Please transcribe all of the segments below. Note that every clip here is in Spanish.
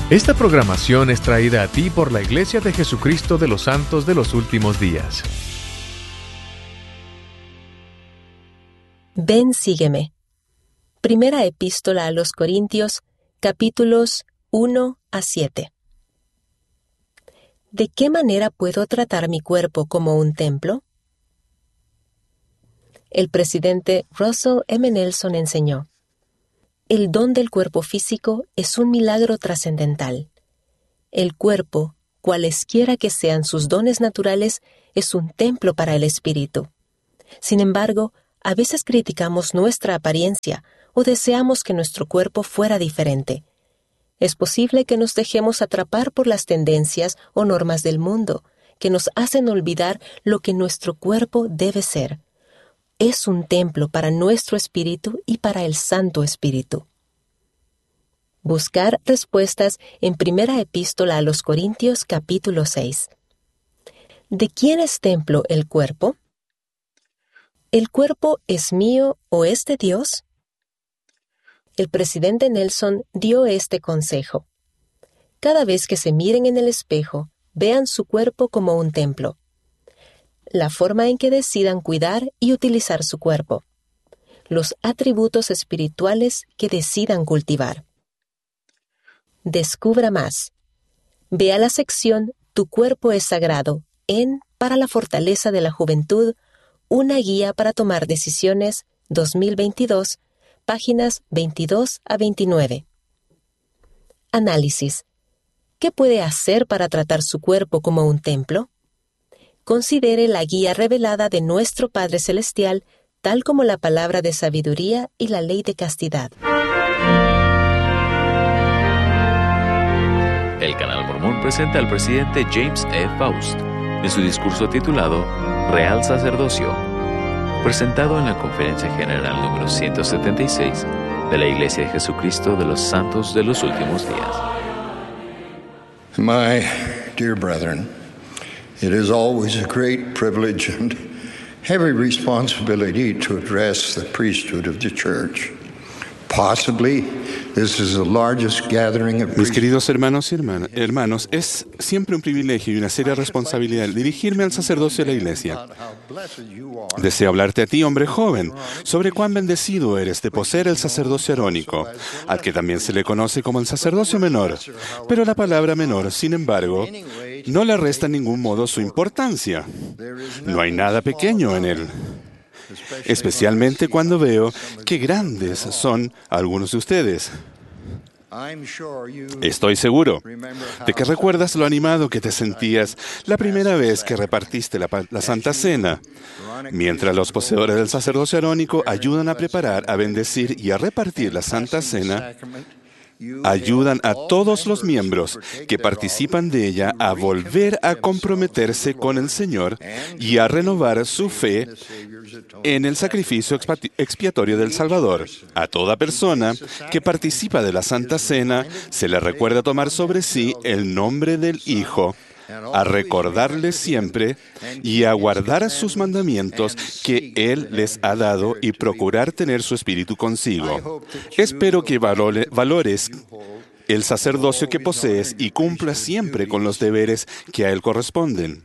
Esta programación es traída a ti por la Iglesia de Jesucristo de los Santos de los Últimos Días. Ven, sígueme. Primera Epístola a los Corintios, capítulos 1 a 7. ¿De qué manera puedo tratar mi cuerpo como un templo? El presidente Russell M. Nelson enseñó: el don del cuerpo físico es un milagro trascendental. El cuerpo, cualesquiera que sean sus dones naturales, es un templo para el espíritu. Sin embargo, a veces criticamos nuestra apariencia o deseamos que nuestro cuerpo fuera diferente. Es posible que nos dejemos atrapar por las tendencias o normas del mundo, que nos hacen olvidar lo que nuestro cuerpo debe ser. Es un templo para nuestro espíritu y para el Santo Espíritu. Buscar respuestas en Primera Epístola a los Corintios, capítulo 6. ¿De quién es templo el cuerpo? ¿El cuerpo es mío o es de Dios? El presidente Nelson dio este consejo: cada vez que se miren en el espejo, vean su cuerpo como un templo. La forma en que decidan cuidar y utilizar su cuerpo. Los atributos espirituales que decidan cultivar. Descubra más. Vea la sección Tu cuerpo es sagrado en Para la fortaleza de la juventud, una guía para tomar decisiones, 2022, páginas 22 a 29. Análisis. ¿Qué puede hacer para tratar su cuerpo como un templo? Considere la guía revelada de nuestro Padre Celestial, tal como la palabra de sabiduría y la ley de castidad. El Canal Mormón presenta al presidente James E. Faust en su discurso titulado Real Sacerdocio, presentado en la Conferencia General número 176 de la Iglesia de Jesucristo de los Santos de los Últimos Días. My dear brethren, it is always a great privilege and heavy responsibility to address the priesthood of the church. Possibly, this is the largest gathering of Mis queridos hermanos y hermanos, es siempre un privilegio y una seria responsabilidad dirigirme al sacerdocio de la Iglesia. Deseo hablarte a ti, hombre joven, sobre cuán bendecido eres de poseer el sacerdocio arónico, al que también se le conoce como el sacerdocio menor. Pero la palabra menor, sin embargo, no le resta en ningún modo su importancia. No hay nada pequeño en él. Especialmente cuando veo qué grandes son algunos de ustedes. Estoy seguro de que recuerdas lo animado que te sentías la primera vez que repartiste la Santa Cena, mientras los poseedores del sacerdocio arónico ayudan a preparar, a bendecir y a repartir la Santa Cena. Ayudan a todos los miembros que participan de ella a volver a comprometerse con el Señor y a renovar su fe en el sacrificio expiatorio del Salvador. A toda persona que participa de la Santa Cena se le recuerda tomar sobre sí el nombre del Hijo, a recordarle siempre y a guardar sus mandamientos que Él les ha dado y procurar tener su espíritu consigo. Espero que valores el sacerdocio que posees y cumplas siempre con los deberes que a él corresponden.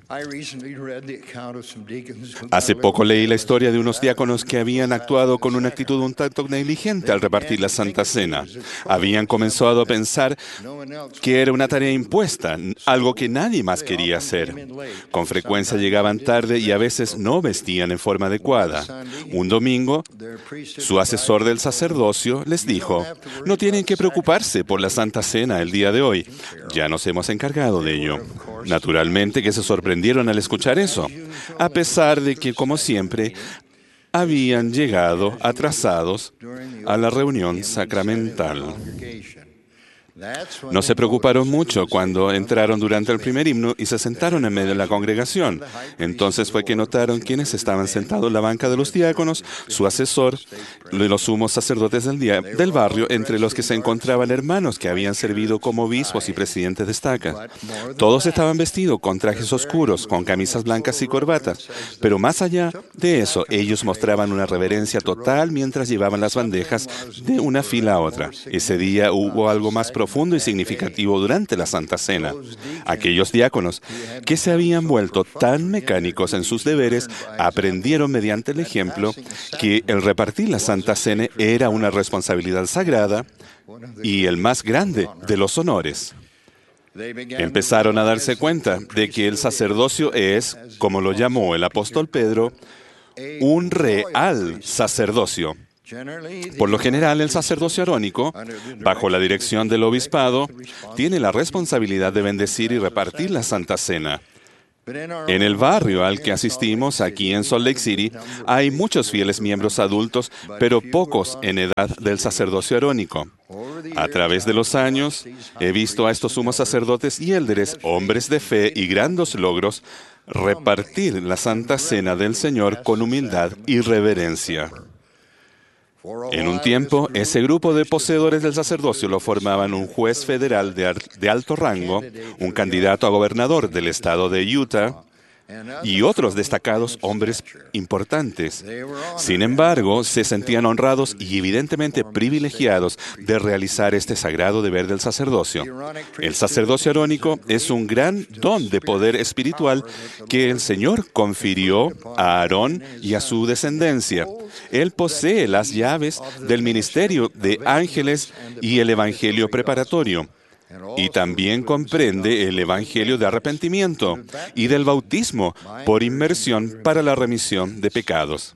Hace poco leí la historia de unos diáconos que habían actuado con una actitud un tanto negligente al repartir la Santa Cena. Habían comenzado a pensar que era una tarea impuesta, algo que nadie más quería hacer. Con frecuencia llegaban tarde y a veces no vestían en forma adecuada. Un domingo, su asesor del sacerdocio les dijo: no tienen que preocuparse por la Santa Cena el día de hoy. Ya nos hemos encargado de ello. Naturalmente que se sorprendieron al escuchar eso, a pesar de que, como siempre, habían llegado atrasados a la reunión sacramental. No se preocuparon mucho cuando entraron durante el primer himno y se sentaron en medio de la congregación. Entonces fue que notaron quiénes estaban sentados en la banca de los diáconos, su asesor, los sumos sacerdotes del barrio, entre los que se encontraban hermanos que habían servido como obispos y presidentes de estaca. Todos estaban vestidos con trajes oscuros, con camisas blancas y corbatas, pero más allá de eso, ellos mostraban una reverencia total mientras llevaban las bandejas de una fila a otra. Ese día hubo algo más profundo profundo y significativo durante la Santa Cena. Aquellos diáconos que se habían vuelto tan mecánicos en sus deberes aprendieron mediante el ejemplo que el repartir la Santa Cena era una responsabilidad sagrada y el más grande de los honores. Empezaron a darse cuenta de que el sacerdocio es, como lo llamó el apóstol Pedro, un real sacerdocio. Por lo general, el sacerdocio arónico, bajo la dirección del obispado, tiene la responsabilidad de bendecir y repartir la Santa Cena. En el barrio al que asistimos, aquí en Salt Lake City, hay muchos fieles miembros adultos, pero pocos en edad del sacerdocio arónico. A través de los años, he visto a estos sumos sacerdotes y élderes, hombres de fe y grandes logros, repartir la Santa Cena del Señor con humildad y reverencia. En un tiempo, ese grupo de poseedores del sacerdocio lo formaban un juez federal de alto rango, un candidato a gobernador del estado de Utah y otros destacados hombres importantes. Sin embargo, se sentían honrados y evidentemente privilegiados de realizar este sagrado deber del sacerdocio. El sacerdocio arónico es un gran don de poder espiritual que el Señor confirió a Aarón y a su descendencia. Él posee las llaves del ministerio de ángeles y el evangelio preparatorio. Y también comprende el evangelio de arrepentimiento y del bautismo por inmersión para la remisión de pecados.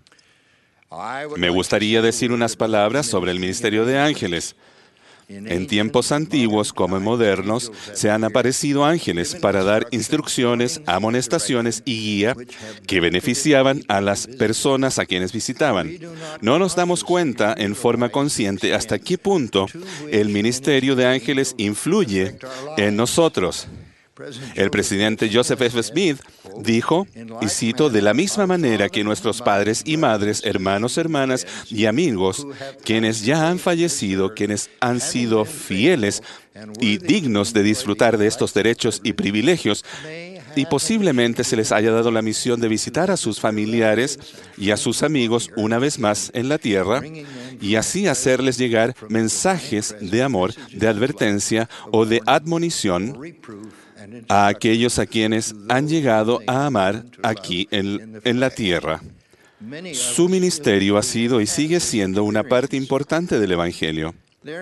Me gustaría decir unas palabras sobre el ministerio de ángeles. En tiempos antiguos como en modernos, se han aparecido ángeles para dar instrucciones, amonestaciones y guía que beneficiaban a las personas a quienes visitaban. No nos damos cuenta en forma consciente hasta qué punto el ministerio de ángeles influye en nosotros. El presidente Joseph F. Smith dijo, y cito, de la misma manera que nuestros padres y madres, hermanos, hermanas y amigos, quienes ya han fallecido, quienes han sido fieles y dignos de disfrutar de estos derechos y privilegios, y posiblemente se les haya dado la misión de visitar a sus familiares y a sus amigos una vez más en la tierra, y así hacerles llegar mensajes de amor, de advertencia o de admonición a aquellos a quienes han llegado a amar aquí en la tierra. Su ministerio ha sido y sigue siendo una parte importante del Evangelio.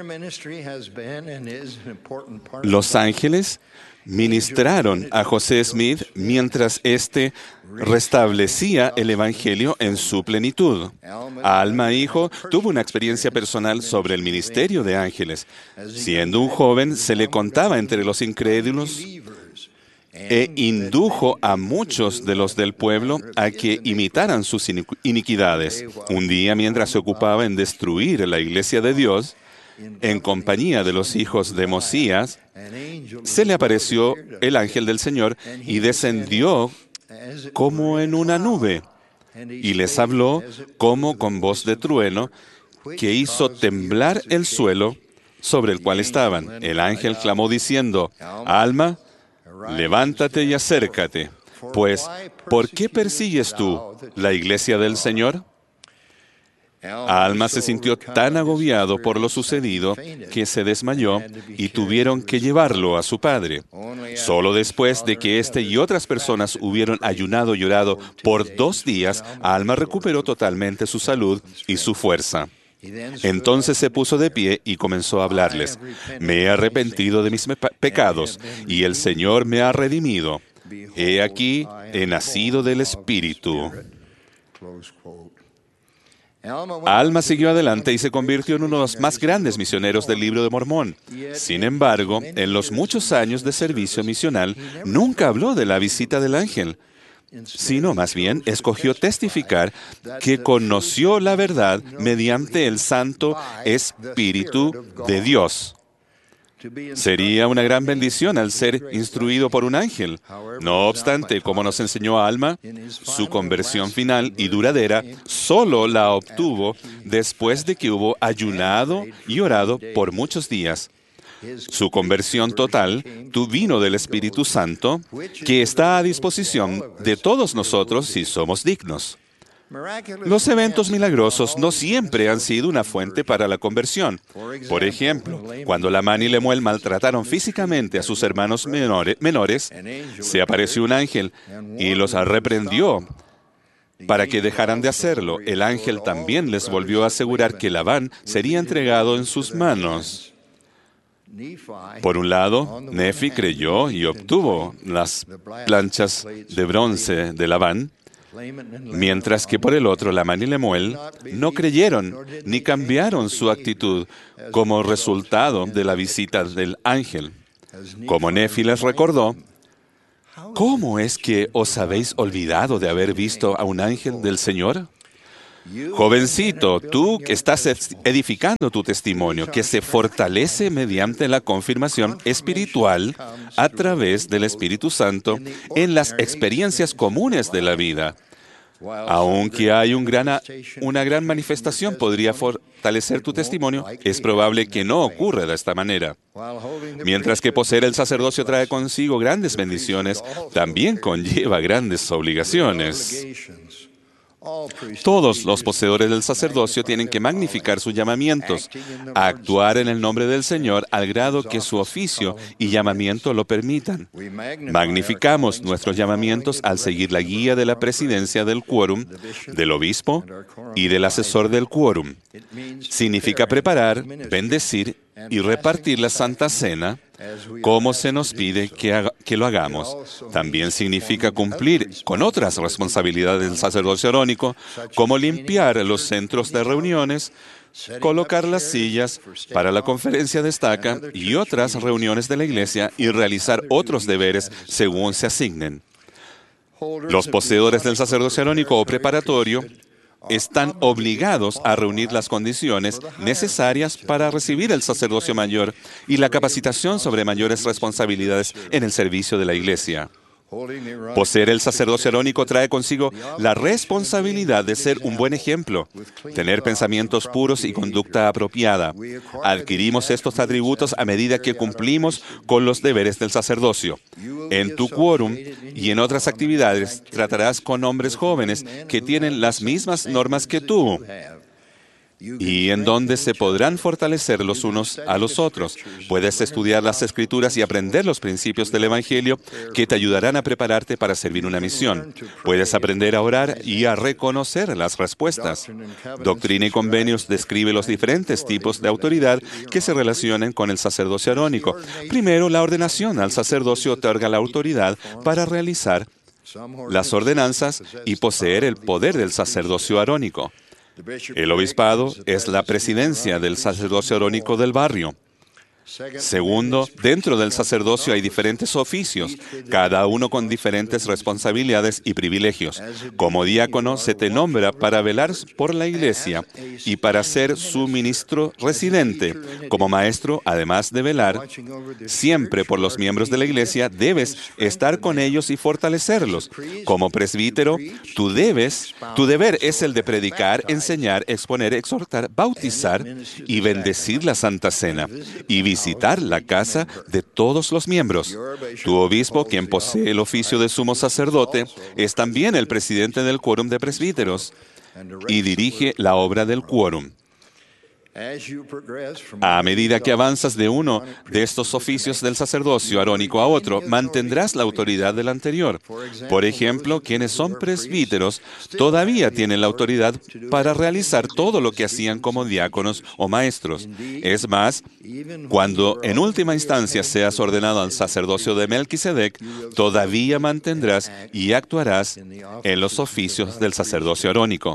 Los ángeles ministraron a José Smith mientras éste restablecía el Evangelio en su plenitud. Alma, hijo, tuvo una experiencia personal sobre el ministerio de ángeles. Siendo un joven, se le contaba entre los incrédulos e indujo a muchos de los del pueblo a que imitaran sus iniquidades. Un día, mientras se ocupaba en destruir la iglesia de Dios, en compañía de los hijos de Mosías, se le apareció el ángel del Señor y descendió como en una nube y les habló como con voz de trueno que hizo temblar el suelo sobre el cual estaban. El ángel clamó diciendo, Alma, levántate y acércate, pues, ¿por qué persigues tú la iglesia del Señor? Alma se sintió tan agobiado por lo sucedido que se desmayó y tuvieron que llevarlo a su padre. Solo después de que éste y otras personas hubieron ayunado y orado por 2 días, Alma recuperó totalmente su salud y su fuerza. Entonces se puso de pie y comenzó a hablarles. Me he arrepentido de mis pecados y el Señor me ha redimido. He aquí, he nacido del Espíritu. Alma siguió adelante y se convirtió en uno de los más grandes misioneros del Libro de Mormón. Sin embargo, en los muchos años de servicio misional, nunca habló de la visita del ángel, sino más bien escogió testificar que conoció la verdad mediante el Santo Espíritu de Dios. Sería una gran bendición al ser instruido por un ángel. No obstante, como nos enseñó Alma, su conversión final y duradera solo la obtuvo después de que hubo ayunado y orado por muchos días. Su conversión total vino del Espíritu Santo, que está a disposición de todos nosotros si somos dignos. Los eventos milagrosos no siempre han sido una fuente para la conversión. Por ejemplo, cuando Lamán y Lemuel maltrataron físicamente a sus hermanos menores, se apareció un ángel y los reprendió para que dejaran de hacerlo. El ángel también les volvió a asegurar que Labán sería entregado en sus manos. Por un lado, Nefi creyó y obtuvo las planchas de bronce de Labán, mientras que por el otro, Lamán y Lemuel no creyeron ni cambiaron su actitud como resultado de la visita del ángel. Como Nefi les recordó, ¿cómo es que os habéis olvidado de haber visto a un ángel del Señor? Jovencito, tú que estás edificando tu testimonio, que se fortalece mediante la confirmación espiritual a través del Espíritu Santo en las experiencias comunes de la vida. Aunque hay una gran manifestación podría fortalecer tu testimonio, es probable que no ocurra de esta manera. Mientras que poseer el sacerdocio trae consigo grandes bendiciones, también conlleva grandes obligaciones. Todos los poseedores del sacerdocio tienen que magnificar sus llamamientos, actuar en el nombre del Señor al grado que su oficio y llamamiento lo permitan. Magnificamos nuestros llamamientos al seguir la guía de la presidencia del quórum, del obispo y del asesor del quórum. Significa preparar, bendecir y repartir la Santa Cena como se nos pide que lo hagamos. También significa cumplir con otras responsabilidades del sacerdocio arónico, como limpiar los centros de reuniones, colocar las sillas para la conferencia de estaca y otras reuniones de la iglesia y realizar otros deberes según se asignen. Los poseedores del sacerdocio arónico o preparatorio están obligados a reunir las condiciones necesarias para recibir el sacerdocio mayor y la capacitación sobre mayores responsabilidades en el servicio de la iglesia. Poseer el sacerdocio arónico trae consigo la responsabilidad de ser un buen ejemplo, tener pensamientos puros y conducta apropiada. Adquirimos estos atributos a medida que cumplimos con los deberes del sacerdocio. En tu quórum y en otras actividades tratarás con hombres jóvenes que tienen las mismas normas que tú, y en donde se podrán fortalecer los unos a los otros. Puedes estudiar las Escrituras y aprender los principios del Evangelio que te ayudarán a prepararte para servir una misión. Puedes aprender a orar y a reconocer las respuestas. Doctrina y Convenios describe los diferentes tipos de autoridad que se relacionan con el sacerdocio arónico. Primero, la ordenación al sacerdocio otorga la autoridad para realizar las ordenanzas y poseer el poder del sacerdocio arónico. El obispado es la presidencia del sacerdocio arónico del barrio. Segundo, dentro del sacerdocio hay diferentes oficios, cada uno con diferentes responsabilidades y privilegios. Como diácono se te nombra para velar por la iglesia y para ser su ministro residente. Como maestro, además de velar siempre por los miembros de la iglesia, debes estar con ellos y fortalecerlos. Como presbítero, tu deber es el de predicar, enseñar, exponer, exhortar, bautizar y bendecir la Santa Cena y visitar la casa de todos los miembros. Tu obispo, quien posee el oficio de sumo sacerdote, es también el presidente del quórum de presbíteros y dirige la obra del quórum. A medida que avanzas de uno de estos oficios del sacerdocio arónico a otro, mantendrás la autoridad del anterior. Por ejemplo, quienes son presbíteros todavía tienen la autoridad para realizar todo lo que hacían como diáconos o maestros. Es más, cuando en última instancia seas ordenado al sacerdocio de Melquisedec, todavía mantendrás y actuarás en los oficios del sacerdocio arónico.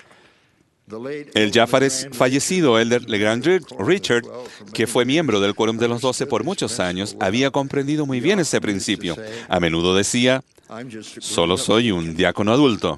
El ya fallecido elder LeGrand Richard, que fue miembro del Quórum de los 12 por muchos años, había comprendido muy bien ese principio. A menudo decía, solo soy un diácono adulto.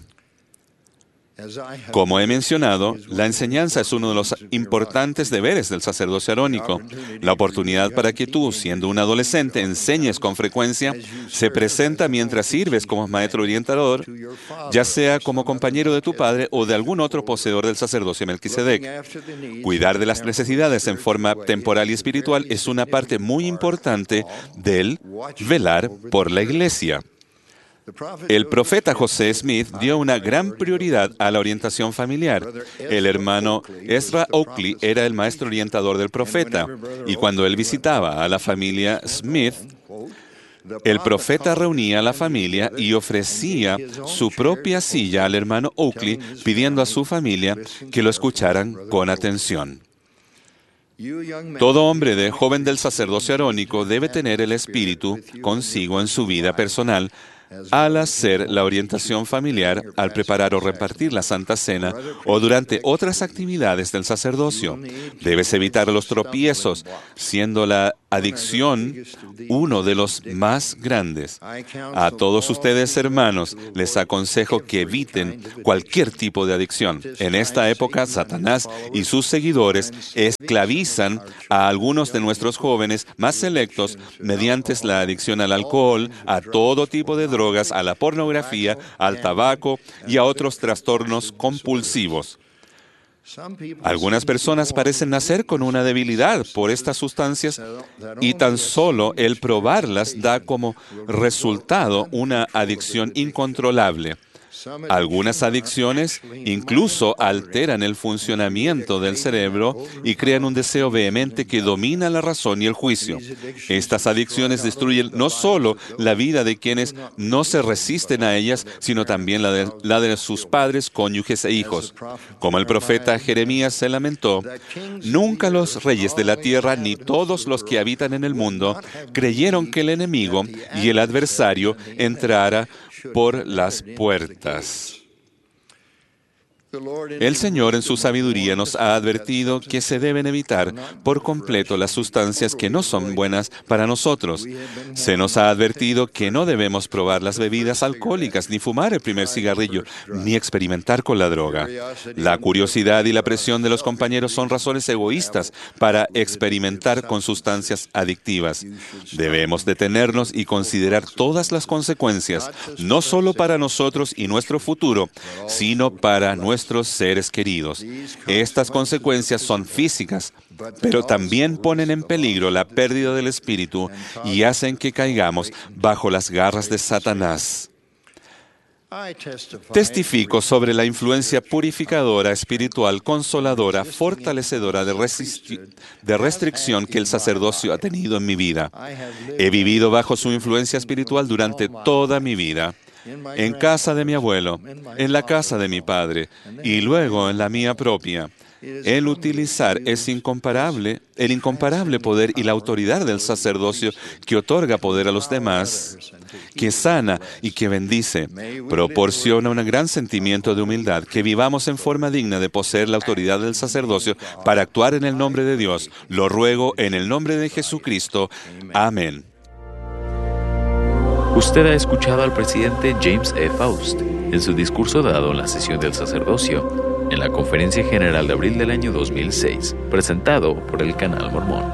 Como he mencionado, la enseñanza es uno de los importantes deberes del sacerdocio arónico. La oportunidad para que tú, siendo un adolescente, enseñes con frecuencia se presenta mientras sirves como maestro orientador, ya sea como compañero de tu padre o de algún otro poseedor del sacerdocio Melquisedec. Cuidar de las necesidades en forma temporal y espiritual es una parte muy importante del velar por la iglesia. El profeta José Smith dio una gran prioridad a la orientación familiar. El hermano Ezra Oakley era el maestro orientador del profeta, y cuando él visitaba a la familia Smith, el profeta reunía a la familia y ofrecía su propia silla al hermano Oakley, pidiendo a su familia que lo escucharan con atención. Todo hombre joven del sacerdocio arónico debe tener el Espíritu consigo en su vida personal al hacer la orientación familiar, al preparar o repartir la Santa Cena o durante otras actividades del sacerdocio. Debes evitar los tropiezos, siendo la adicción uno de los más grandes. A todos ustedes, hermanos, les aconsejo que eviten cualquier tipo de adicción. En esta época, Satanás y sus seguidores esclavizan a algunos de nuestros jóvenes más selectos mediante la adicción al alcohol, a todo tipo de drogas, a la pornografía, al tabaco y a otros trastornos compulsivos. Algunas personas parecen nacer con una debilidad por estas sustancias y tan solo el probarlas da como resultado una adicción incontrolable. Algunas adicciones incluso alteran el funcionamiento del cerebro y crean un deseo vehemente que domina la razón y el juicio. Estas adicciones destruyen no solo la vida de quienes no se resisten a ellas, sino también la de sus padres, cónyuges e hijos. Como el profeta Jeremías se lamentó, nunca los reyes de la tierra ni todos los que habitan en el mundo creyeron que el enemigo y el adversario entrara por las puertas. El Señor en su sabiduría nos ha advertido que se deben evitar por completo las sustancias que no son buenas para nosotros. Se nos ha advertido que no debemos probar las bebidas alcohólicas, ni fumar el primer cigarrillo, ni experimentar con la droga. La curiosidad y la presión de los compañeros son razones egoístas para experimentar con sustancias adictivas. Debemos detenernos y considerar todas las consecuencias, no solo para nosotros y nuestro futuro, sino para nuestros seres queridos. Estas consecuencias son físicas, pero también ponen en peligro la pérdida del espíritu y hacen que caigamos bajo las garras de Satanás. Testifico sobre la influencia purificadora, espiritual, consoladora, fortalecedora de restricción que el sacerdocio ha tenido en mi vida. He vivido bajo su influencia espiritual durante toda mi vida. En casa de mi abuelo, en la casa de mi padre y luego en la mía propia. El utilizar el incomparable poder y la autoridad del sacerdocio que otorga poder a los demás, que sana y que bendice, proporciona un gran sentimiento de humildad, que vivamos en forma digna de poseer la autoridad del sacerdocio para actuar en el nombre de Dios. Lo ruego en el nombre de Jesucristo. Amén. Usted ha escuchado al presidente James E. Faust en su discurso dado en la sesión del sacerdocio en la Conferencia General de abril del año 2006, presentado por el Canal Mormón.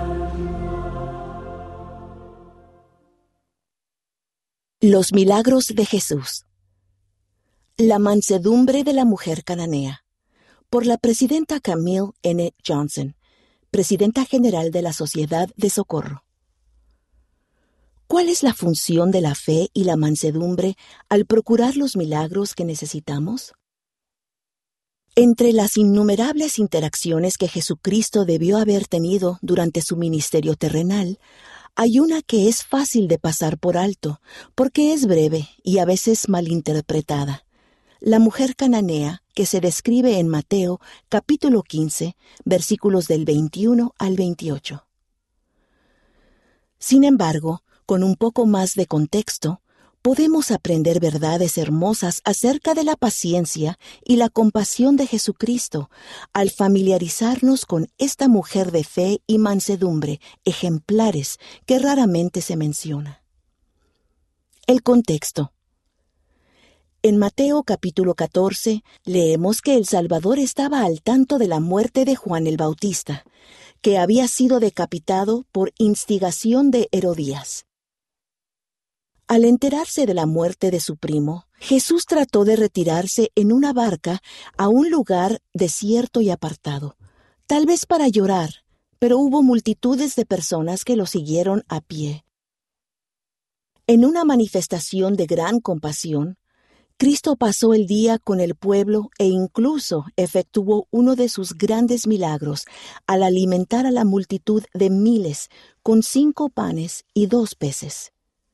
Los milagros de Jesús. La mansedumbre de la mujer cananea, por la presidenta Camille N. Johnson, presidenta general de la Sociedad de Socorro. ¿Cuál es la función de la fe y la mansedumbre al procurar los milagros que necesitamos? Entre las innumerables interacciones que Jesucristo debió haber tenido durante su ministerio terrenal, hay una que es fácil de pasar por alto, porque es breve y a veces malinterpretada. La mujer cananea, que se describe en Mateo, capítulo 15, versículos del 21 al 28. Sin embargo, con un poco más de contexto, podemos aprender verdades hermosas acerca de la paciencia y la compasión de Jesucristo al familiarizarnos con esta mujer de fe y mansedumbre ejemplares que raramente se menciona. El contexto. En Mateo capítulo 14 leemos que el Salvador estaba al tanto de la muerte de Juan el Bautista, que había sido decapitado por instigación de Herodías. Al enterarse de la muerte de su primo, Jesús trató de retirarse en una barca a un lugar desierto y apartado, tal vez para llorar, pero hubo multitudes de personas que lo siguieron a pie. En una manifestación de gran compasión, Cristo pasó el día con el pueblo e incluso efectuó uno de sus grandes milagros al alimentar a la multitud de miles con 5 panes y 2 peces.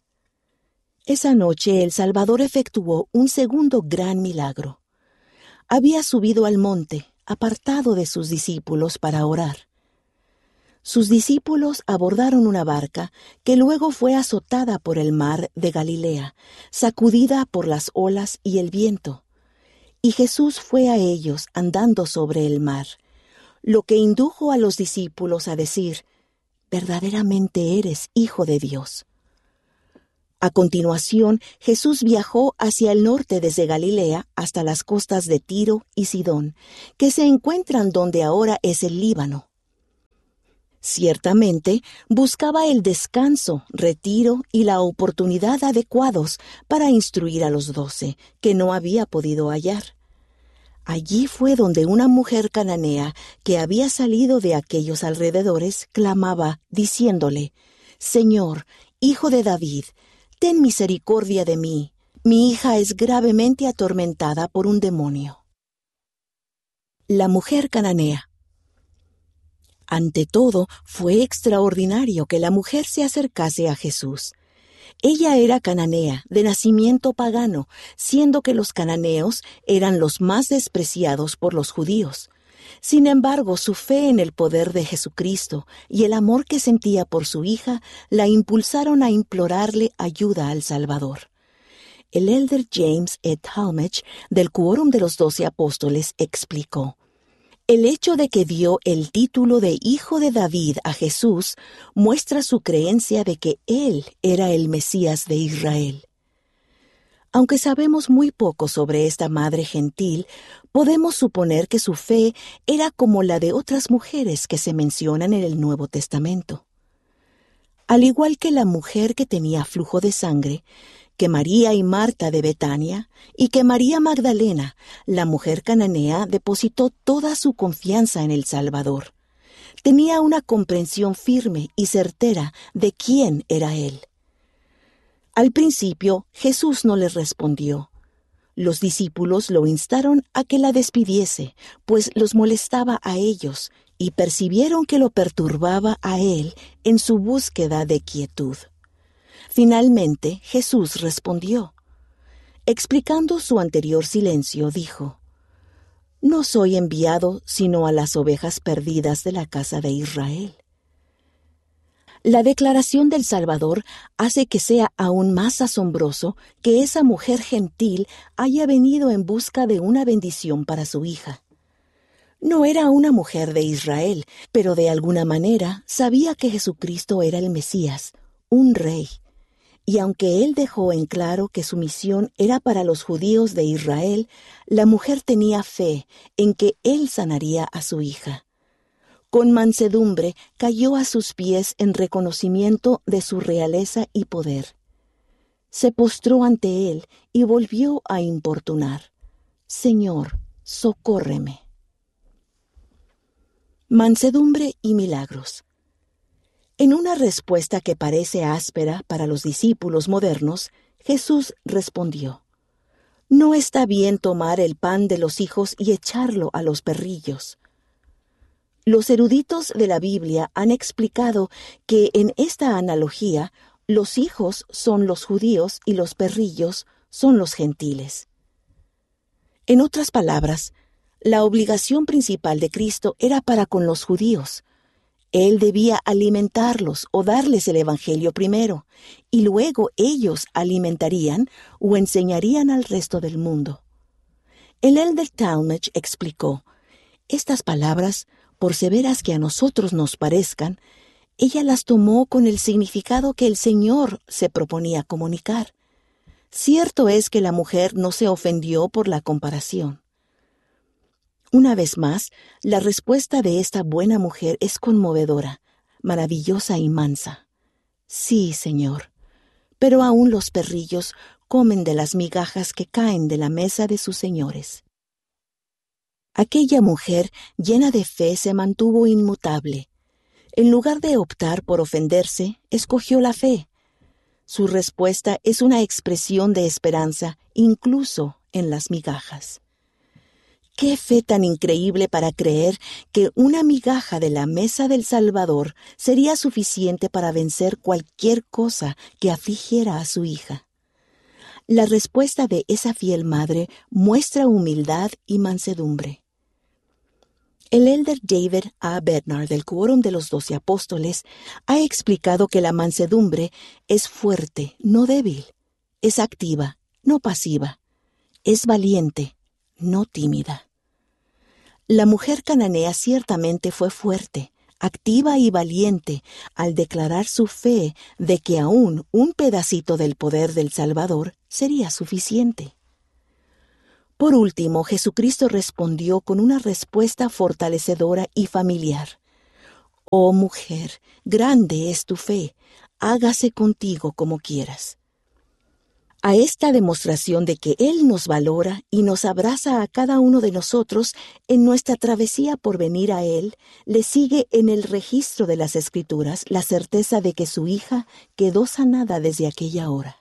Esa noche el Salvador efectuó un segundo gran milagro. Había subido al monte, apartado de sus discípulos, para orar. Sus discípulos abordaron una barca que luego fue azotada por el mar de Galilea, sacudida por las olas y el viento. Y Jesús fue a ellos andando sobre el mar, lo que indujo a los discípulos a decir: «Verdaderamente eres Hijo de Dios». A continuación, Jesús viajó hacia el norte desde Galilea hasta las costas de Tiro y Sidón, que se encuentran donde ahora es el Líbano. Ciertamente, buscaba el descanso, retiro y la oportunidad adecuados para instruir a los 12, que no había podido hallar. Allí fue donde una mujer cananea que había salido de aquellos alrededores clamaba, diciéndole: «Señor, Hijo de David, ten misericordia de mí. Mi hija es gravemente atormentada por un demonio». La mujer cananea. Ante todo, fue extraordinario que la mujer se acercase a Jesús. Ella era cananea, de nacimiento pagano, siendo que los cananeos eran los más despreciados por los judíos. Sin embargo, su fe en el poder de Jesucristo y el amor que sentía por su hija la impulsaron a implorarle ayuda al Salvador. El elder James E. Talmage, del Quórum de los 12 Apóstoles, explicó: «El hecho de que dio el título de Hijo de David a Jesús muestra su creencia de que Él era el Mesías de Israel». Aunque sabemos muy poco sobre esta madre gentil, podemos suponer que su fe era como la de otras mujeres que se mencionan en el Nuevo Testamento. Al igual que la mujer que tenía flujo de sangre, que María y Marta de Betania, y que María Magdalena, la mujer cananea depositó toda su confianza en el Salvador. Tenía una comprensión firme y certera de quién era Él. Al principio, Jesús no les respondió. Los discípulos lo instaron a que la despidiese, pues los molestaba a ellos, y percibieron que lo perturbaba a Él en su búsqueda de quietud. Finalmente, Jesús respondió. Explicando su anterior silencio, dijo: «No soy enviado sino a las ovejas perdidas de la casa de Israel». La declaración del Salvador hace que sea aún más asombroso que esa mujer gentil haya venido en busca de una bendición para su hija. No era una mujer de Israel, pero de alguna manera sabía que Jesucristo era el Mesías, un rey. Y aunque él dejó en claro que su misión era para los judíos de Israel, la mujer tenía fe en que él sanaría a su hija. Con mansedumbre cayó a sus pies en reconocimiento de su realeza y poder. Se postró ante él y volvió a importunar: «Señor, socórreme». Mansedumbre y milagros. En una respuesta que parece áspera para los discípulos modernos, Jesús respondió: «No está bien tomar el pan de los hijos y echarlo a los perrillos». Los eruditos de la Biblia han explicado que en esta analogía los hijos son los judíos y los perrillos son los gentiles. En otras palabras, la obligación principal de Cristo era para con los judíos. Él debía alimentarlos o darles el Evangelio primero, y luego ellos alimentarían o enseñarían al resto del mundo. El elder Talmage explicó: «Estas palabras, por severas que a nosotros nos parezcan, ella las tomó con el significado que el Señor se proponía comunicar. Cierto es que la mujer no se ofendió por la comparación». Una vez más, la respuesta de esta buena mujer es conmovedora, maravillosa y mansa. «Sí, Señor, pero aún los perrillos comen de las migajas que caen de la mesa de sus señores». Aquella mujer, llena de fe, se mantuvo inmutable. En lugar de optar por ofenderse, escogió la fe. Su respuesta es una expresión de esperanza, incluso en las migajas. ¡Qué fe tan increíble para creer que una migaja de la mesa del Salvador sería suficiente para vencer cualquier cosa que afligiera a su hija! La respuesta de esa fiel madre muestra humildad y mansedumbre. El elder David A. Bednar del Quórum de los 12 Apóstoles ha explicado que la mansedumbre es fuerte, no débil, es activa, no pasiva, es valiente, no tímida. La mujer cananea ciertamente fue fuerte, activa y valiente al declarar su fe de que aún un pedacito del poder del Salvador sería suficiente. Por último, Jesucristo respondió con una respuesta fortalecedora y familiar. «Oh mujer, grande es tu fe, hágase contigo como quieras». A esta demostración de que Él nos valora y nos abraza a cada uno de nosotros en nuestra travesía por venir a Él, le sigue en el registro de las Escrituras la certeza de que su hija quedó sanada desde aquella hora.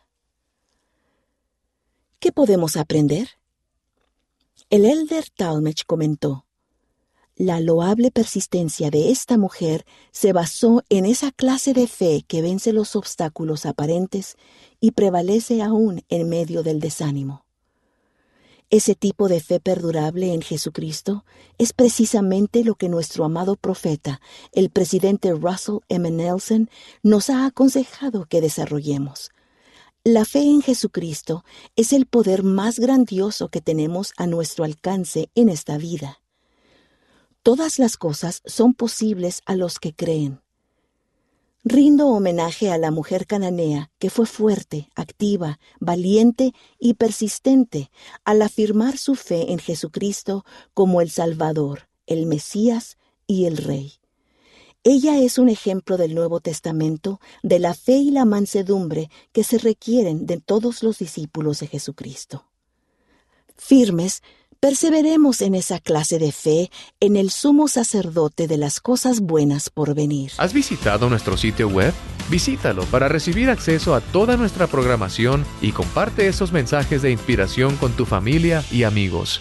¿Qué podemos aprender? El elder Talmage comentó: la loable persistencia de esta mujer se basó en esa clase de fe que vence los obstáculos aparentes y prevalece aún en medio del desánimo. Ese tipo de fe perdurable en Jesucristo es precisamente lo que nuestro amado profeta, el presidente Russell M. Nelson, nos ha aconsejado que desarrollemos. La fe en Jesucristo es el poder más grandioso que tenemos a nuestro alcance en esta vida. Todas las cosas son posibles a los que creen. Rindo homenaje a la mujer cananea que fue fuerte, activa, valiente y persistente al afirmar su fe en Jesucristo como el Salvador, el Mesías y el Rey. Ella es un ejemplo del Nuevo Testamento de la fe y la mansedumbre que se requieren de todos los discípulos de Jesucristo. Firmes, perseveremos en esa clase de fe en el sumo sacerdote de las cosas buenas por venir. ¿Has visitado nuestro sitio web? Visítalo para recibir acceso a toda nuestra programación y comparte esos mensajes de inspiración con tu familia y amigos.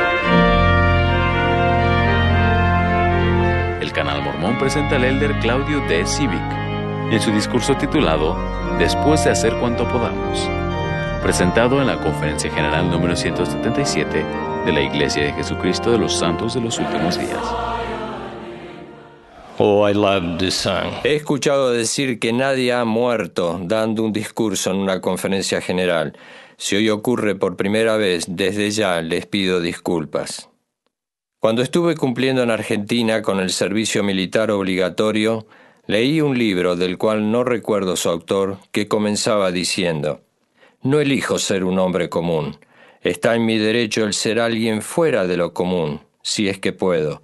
El Canal Mormón presenta al elder Claudio D. Civic en su discurso titulado Después de hacer cuanto podamos, presentado en la Conferencia General número 177 de la Iglesia de Jesucristo de los Santos de los Últimos Días. Oh, I love this song. He escuchado decir que nadie ha muerto dando un discurso en una conferencia general. Si hoy ocurre por primera vez, desde ya les pido disculpas. Cuando estuve cumpliendo en Argentina con el servicio militar obligatorio, leí un libro del cual no recuerdo su autor, que comenzaba diciendo: «No elijo ser un hombre común. Está en mi derecho el ser alguien fuera de lo común, si es que puedo.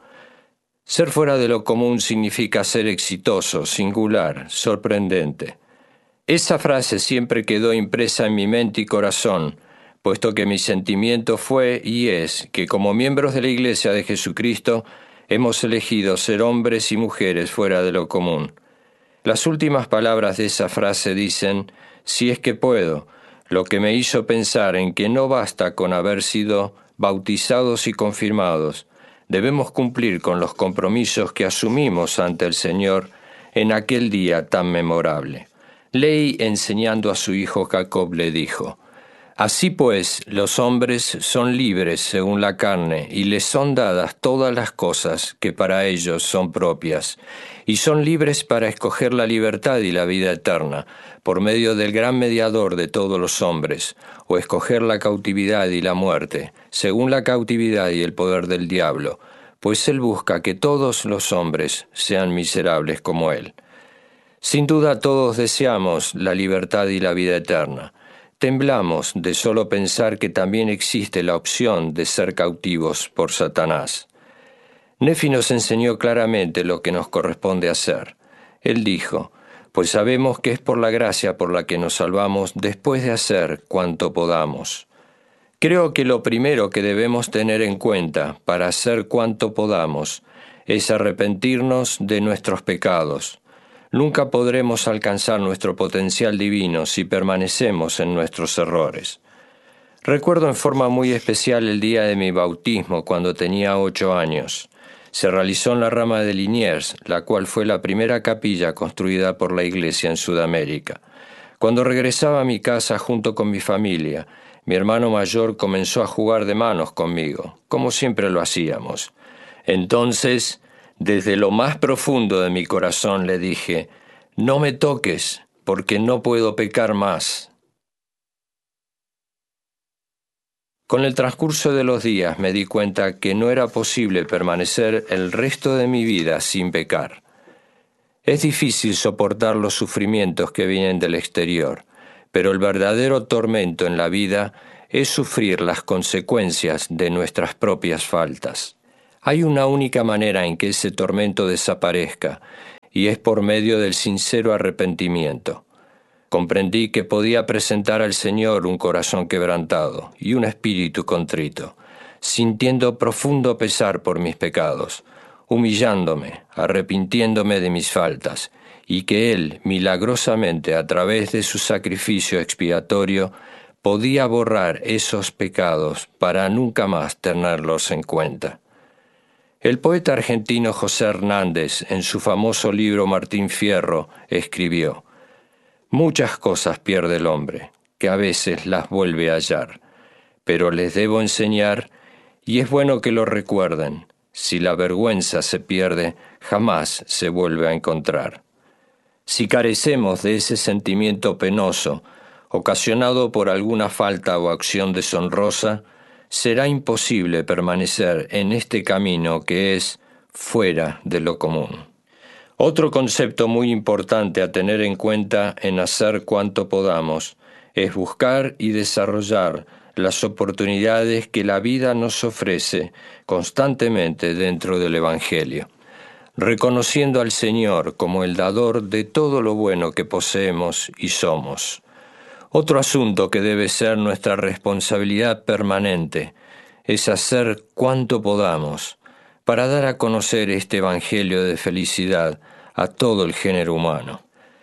Ser fuera de lo común significa ser exitoso, singular, sorprendente». Esa frase siempre quedó impresa en mi mente y corazón, puesto que mi sentimiento fue y es que como miembros de la Iglesia de Jesucristo hemos elegido ser hombres y mujeres fuera de lo común. Las últimas palabras de esa frase dicen: «si es que puedo», lo que me hizo pensar en que no basta con haber sido bautizados y confirmados, debemos cumplir con los compromisos que asumimos ante el Señor en aquel día tan memorable. Leí, enseñando a su hijo Jacob, le dijo: «Así pues, los hombres son libres según la carne, y les son dadas todas las cosas que para ellos son propias, y son libres para escoger la libertad y la vida eterna, por medio del gran mediador de todos los hombres, o escoger la cautividad y la muerte, según la cautividad y el poder del diablo, pues él busca que todos los hombres sean miserables como él. Sin duda todos deseamos la libertad y la vida eterna. Temblamos de solo pensar que también existe la opción de ser cautivos por Satanás. Nefi nos enseñó claramente lo que nos corresponde hacer. Él dijo: «Pues sabemos que es por la gracia por la que nos salvamos después de hacer cuanto podamos». Creo que lo primero que debemos tener en cuenta para hacer cuanto podamos es arrepentirnos de nuestros pecados. Nunca podremos alcanzar nuestro potencial divino si permanecemos en nuestros errores. Recuerdo en forma muy especial el día de mi bautismo cuando tenía 8 años. Se realizó en la rama de Liniers, la cual fue la primera capilla construida por la Iglesia en Sudamérica. Cuando regresaba a mi casa junto con mi familia, mi hermano mayor comenzó a jugar de manos conmigo, como siempre lo hacíamos. Entonces, desde lo más profundo de mi corazón le dije: «No me toques, porque no puedo pecar más». Con el transcurso de los días me di cuenta que no era posible permanecer el resto de mi vida sin pecar. Es difícil soportar los sufrimientos que vienen del exterior, pero el verdadero tormento en la vida es sufrir las consecuencias de nuestras propias faltas. Hay una única manera en que ese tormento desaparezca, y es por medio del sincero arrepentimiento. Comprendí que podía presentar al Señor un corazón quebrantado y un espíritu contrito, sintiendo profundo pesar por mis pecados, humillándome, arrepintiéndome de mis faltas, y que Él, milagrosamente, a través de su sacrificio expiatorio, podía borrar esos pecados para nunca más tenerlos en cuenta. El poeta argentino José Hernández, en su famoso libro Martín Fierro, escribió: «Muchas cosas pierde el hombre, que a veces las vuelve a hallar, pero les debo enseñar, y es bueno que lo recuerden, si la vergüenza se pierde, jamás se vuelve a encontrar». Si carecemos de ese sentimiento penoso, ocasionado por alguna falta o acción deshonrosa, será imposible permanecer en este camino que es fuera de lo común. Otro concepto muy importante a tener en cuenta en hacer cuanto podamos es buscar y desarrollar las oportunidades que la vida nos ofrece constantemente dentro del Evangelio, reconociendo al Señor como el dador de todo lo bueno que poseemos y somos. Otro asunto que debe ser nuestra responsabilidad permanente es hacer cuanto podamos para dar a conocer este Evangelio de felicidad a todo el género humano.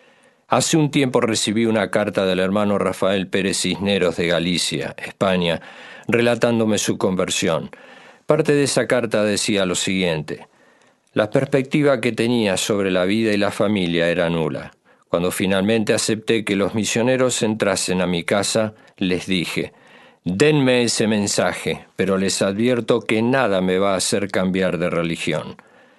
Hace un tiempo recibí una carta del hermano Rafael Pérez Cisneros de Galicia, España, relatándome su conversión. Parte de esa carta decía lo siguiente: «La perspectiva que tenía sobre la vida y la familia era nula. Cuando finalmente acepté que los misioneros entrasen a mi casa, les dije: denme ese mensaje, pero les advierto que nada me va a hacer cambiar de religión».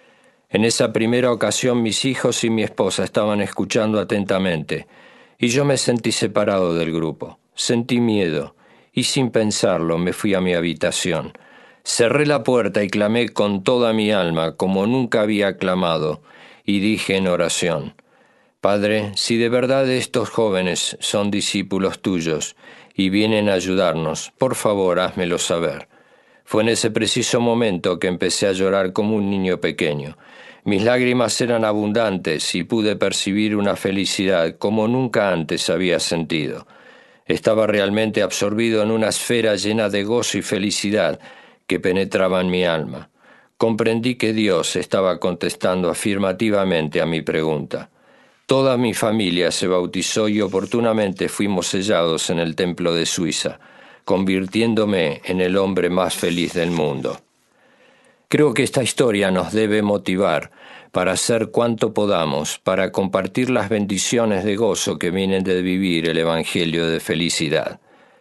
En esa primera ocasión mis hijos y mi esposa estaban escuchando atentamente, y yo me sentí separado del grupo. Sentí miedo, y sin pensarlo me fui a mi habitación. Cerré la puerta y clamé con toda mi alma, como nunca había clamado, y dije en oración: «Padre, si de verdad estos jóvenes son discípulos tuyos y vienen a ayudarnos, por favor, házmelo saber». Fue en ese preciso momento que empecé a llorar como un niño pequeño. Mis lágrimas eran abundantes y pude percibir una felicidad como nunca antes había sentido. Estaba realmente absorbido en una esfera llena de gozo y felicidad que penetraba en mi alma. Comprendí que Dios estaba contestando afirmativamente a mi pregunta. Toda mi familia se bautizó y oportunamente fuimos sellados en el templo de Suiza, convirtiéndome en el hombre más feliz del mundo. Creo que esta historia nos debe motivar para hacer cuanto podamos para compartir las bendiciones de gozo que vienen de vivir el Evangelio de felicidad.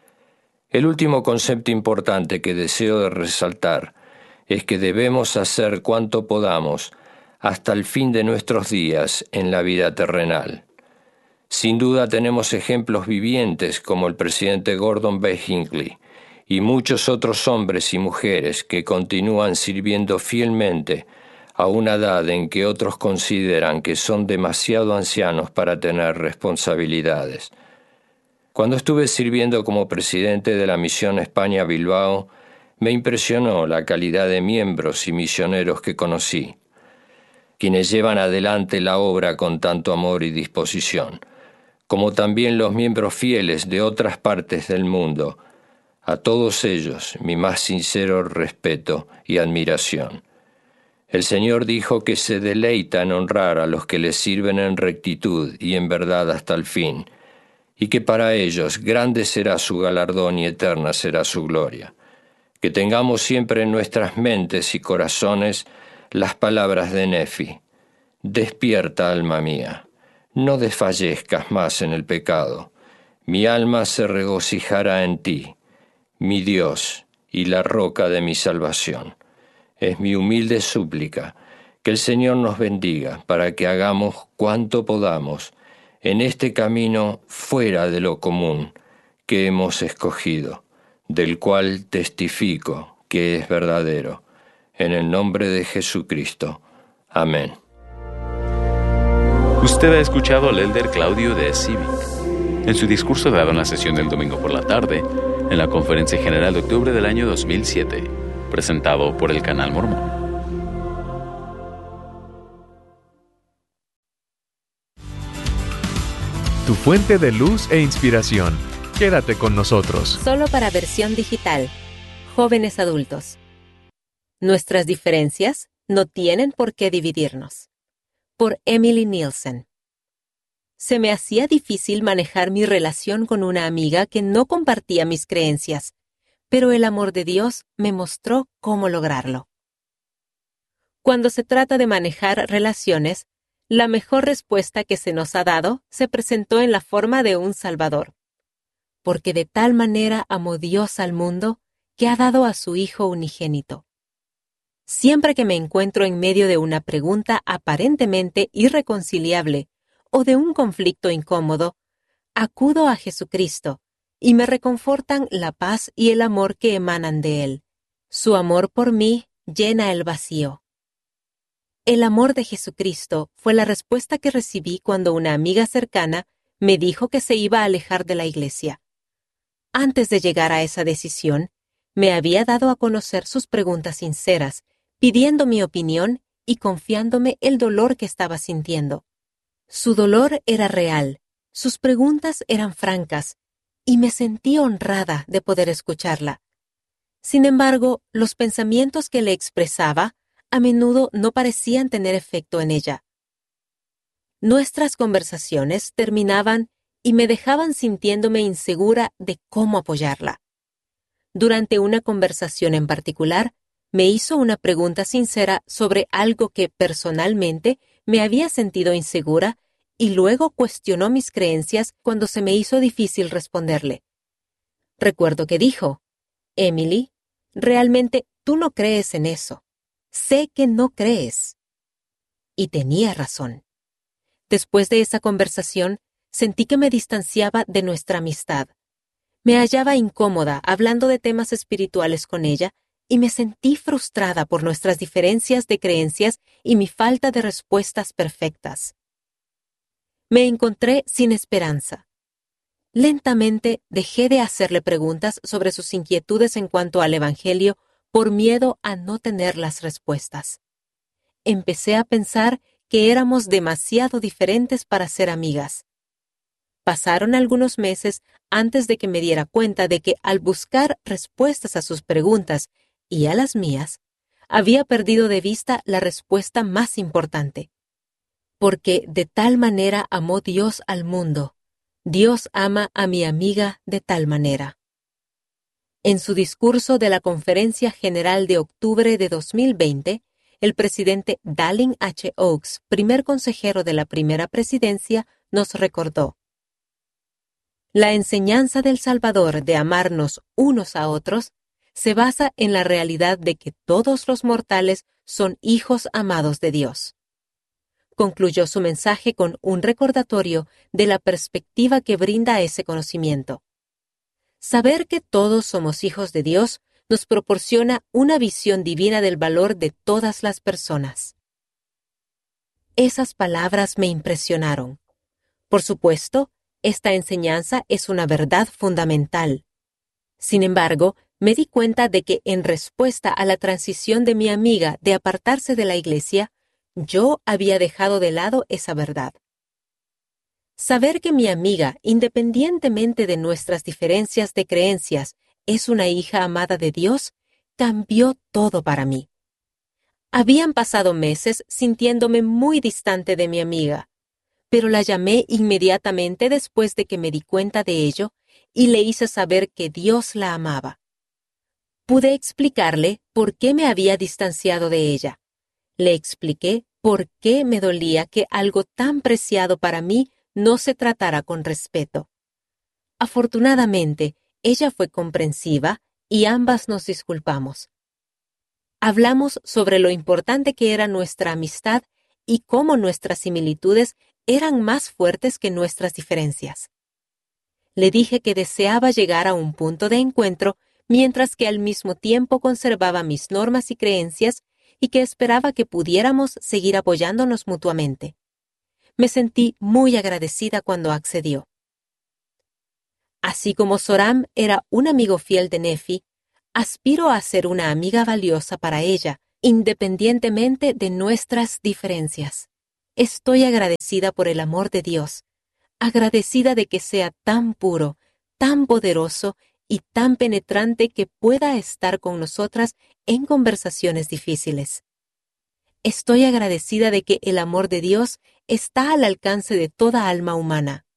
El último concepto importante que deseo de resaltar es que debemos hacer cuanto podamos hasta el fin de nuestros días en la vida terrenal. Sin duda tenemos ejemplos vivientes como el presidente Gordon B. Hinckley y muchos otros hombres y mujeres que continúan sirviendo fielmente a una edad en que otros consideran que son demasiado ancianos para tener responsabilidades. Cuando estuve sirviendo como presidente de la Misión España-Bilbao, me impresionó la calidad de miembros y misioneros que conocí, quienes llevan adelante la obra con tanto amor y disposición, como también los miembros fieles de otras partes del mundo. A todos ellos mi más sincero respeto y admiración. El Señor dijo que se deleita en honrar a los que le sirven en rectitud y en verdad hasta el fin, y que para ellos grande será su galardón y eterna será su gloria. Que tengamos siempre en nuestras mentes y corazones las palabras de Nefi: despierta, alma mía, no desfallezcas más en el pecado. Mi alma se regocijará en ti, mi Dios y la roca de mi salvación. Es mi humilde súplica que el Señor nos bendiga para que hagamos cuanto podamos en este camino fuera de lo común que hemos escogido, del cual testifico que es verdadero. En el nombre de Jesucristo. Amén. Usted ha escuchado al elder Claudio D. Civic en su discurso dado en la sesión del domingo por la tarde en la Conferencia General de octubre del año 2007, presentado por el Canal Mormón. Tu fuente de luz e inspiración. Quédate con nosotros. Solo para versión digital. Jóvenes adultos. Nuestras diferencias no tienen por qué dividirnos. Por Emily Nielsen. Se me hacía difícil manejar mi relación con una amiga que no compartía mis creencias, pero el amor de Dios me mostró cómo lograrlo. Cuando se trata de manejar relaciones, la mejor respuesta que se nos ha dado se presentó en la forma de un Salvador. Porque de tal manera amó Dios al mundo que ha dado a su Hijo unigénito. Siempre que me encuentro en medio de una pregunta aparentemente irreconciliable o de un conflicto incómodo, acudo a Jesucristo y me reconfortan la paz y el amor que emanan de Él. Su amor por mí llena el vacío. El amor de Jesucristo fue la respuesta que recibí cuando una amiga cercana me dijo que se iba a alejar de la iglesia. Antes de llegar a esa decisión, me había dado a conocer sus preguntas sinceras, pidiendo mi opinión y confiándome el dolor que estaba sintiendo. Su dolor era real, sus preguntas eran francas, y me sentí honrada de poder escucharla. Sin embargo, los pensamientos que le expresaba a menudo no parecían tener efecto en ella. Nuestras conversaciones terminaban y me dejaban sintiéndome insegura de cómo apoyarla. Durante una conversación en particular, me hizo una pregunta sincera sobre algo que personalmente me había sentido insegura y luego cuestionó mis creencias cuando se me hizo difícil responderle. Recuerdo que dijo: Emily, realmente tú no crees en eso. Sé que no crees. Y tenía razón. Después de esa conversación, sentí que me distanciaba de nuestra amistad. Me hallaba incómoda hablando de temas espirituales con ella y me sentí frustrada por nuestras diferencias de creencias y mi falta de respuestas perfectas. Me encontré sin esperanza. Lentamente dejé de hacerle preguntas sobre sus inquietudes en cuanto al Evangelio por miedo a no tener las respuestas. Empecé a pensar que éramos demasiado diferentes para ser amigas. Pasaron algunos meses antes de que me diera cuenta de que al buscar respuestas a sus preguntas y a las mías, había perdido de vista la respuesta más importante. Porque de tal manera amó Dios al mundo, Dios ama a mi amiga de tal manera. En su discurso de la Conferencia General de octubre de 2020, el presidente Dallin H. Oaks, primer consejero de la primera presidencia, nos recordó: la enseñanza del Salvador de amarnos unos a otros se basa en la realidad de que todos los mortales son hijos amados de Dios. Concluyó su mensaje con un recordatorio de la perspectiva que brinda ese conocimiento. Saber que todos somos hijos de Dios nos proporciona una visión divina del valor de todas las personas. Esas palabras me impresionaron. Por supuesto, esta enseñanza es una verdad fundamental. Sin embargo, me di cuenta de que en respuesta a la transición de mi amiga de apartarse de la iglesia, yo había dejado de lado esa verdad. Saber que mi amiga, independientemente de nuestras diferencias de creencias, es una hija amada de Dios, cambió todo para mí. Habían pasado meses sintiéndome muy distante de mi amiga, pero la llamé inmediatamente después de que me di cuenta de ello y le hice saber que Dios la amaba. Pude explicarle por qué me había distanciado de ella. Le expliqué por qué me dolía que algo tan preciado para mí no se tratara con respeto. Afortunadamente, ella fue comprensiva y ambas nos disculpamos. Hablamos sobre lo importante que era nuestra amistad y cómo nuestras similitudes eran más fuertes que nuestras diferencias. Le dije que deseaba llegar a un punto de encuentro mientras que al mismo tiempo conservaba mis normas y creencias y que esperaba que pudiéramos seguir apoyándonos mutuamente. Me sentí muy agradecida cuando accedió. Así como Zoram era un amigo fiel de Nefi, aspiro a ser una amiga valiosa para ella, independientemente de nuestras diferencias. Estoy agradecida por el amor de Dios, agradecida de que sea tan puro, tan poderoso y tan penetrante que pueda estar con nosotras en conversaciones difíciles. Estoy agradecida de que el amor de Dios está al alcance de toda alma humana.